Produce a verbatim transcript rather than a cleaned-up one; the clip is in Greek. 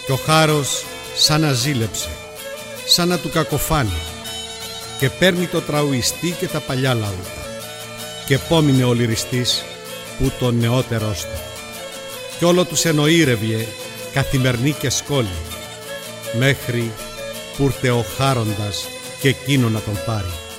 Κι ο χάρος σαν να ζήλεψε, σαν να του κακοφάνει, και παίρνει το τραουιστή και τα παλιά λαούτα, και πόμινε ο λυριστής που το νεότερός του, κι όλο τους εννοήρευε καθημερινή και σκόλη, μέχρι που ήρθε ο χάροντας και εκείνο να τον πάρει.